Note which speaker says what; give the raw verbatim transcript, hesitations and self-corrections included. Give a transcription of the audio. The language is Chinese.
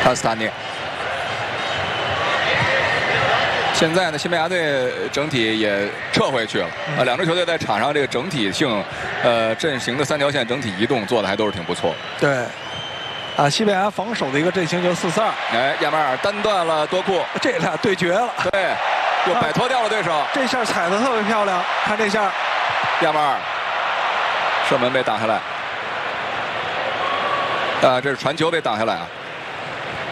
Speaker 1: 卡斯塔涅。现在呢，西班牙队整体也撤回去了啊，两支球队在场上这个整体性，呃，阵型的三条线整体移动做的还都是挺不错。
Speaker 2: 对。 啊，西班牙防守的一个阵型就是四四二。
Speaker 1: 哎，亚马尔单断了多库，
Speaker 2: 这俩对决了。
Speaker 1: 对，又摆脱掉了对手。啊、
Speaker 2: 这下踩得特别漂亮，看这下。
Speaker 1: 亚马尔，射门被挡下来。啊，这是传球被挡下来啊。